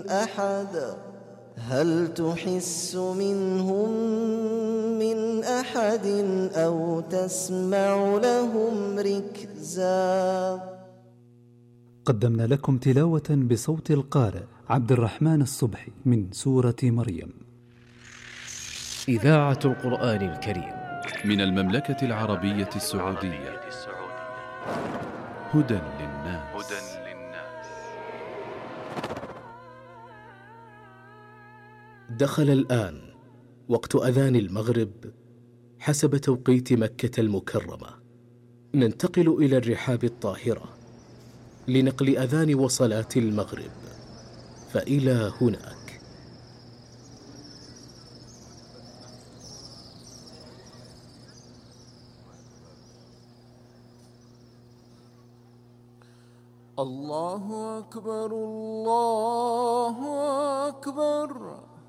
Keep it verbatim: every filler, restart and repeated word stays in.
أحد هل تحس منهم من أحد أو تسمع لهم ركزا. قدمنا لكم تلاوة بصوت القارئ عبد الرحمن الصبحي من سورة مريم. إذاعة القرآن الكريم من المملكة العربية السعودية. هدى للناس. دخل الآن وقت أذان المغرب حسب توقيت مكة المكرمة. ننتقل إلى الرحاب الطاهرة لنقل أذان وصلاة المغرب، فإلى هناك. الله أكبر الله أكبر.